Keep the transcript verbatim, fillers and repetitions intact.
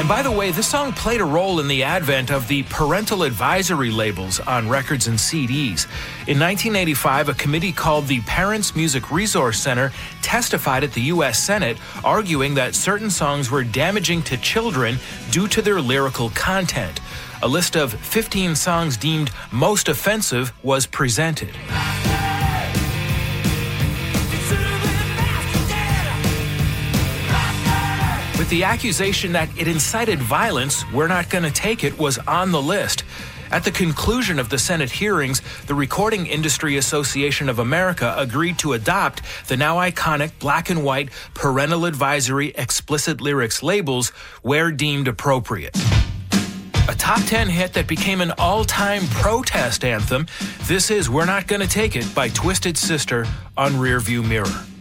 And by the way, this song played a role in the advent of the parental advisory labels on records and C Ds. In nineteen eighty-five, a committee called the Parents Music Resource Center testified at the U S Senate, arguing that certain songs were damaging to children due to their lyrical content. A list of fifteen songs deemed most offensive was presented. With the accusation that it incited violence, We're Not Gonna Take It was on the list. At the conclusion of the Senate hearings, the Recording Industry Association of America agreed to adopt the now iconic black and white parental advisory explicit lyrics labels where deemed appropriate. A top ten hit that became an all-time protest anthem. This is We're Not Gonna Take It by Twisted Sister on Rearview Mirror.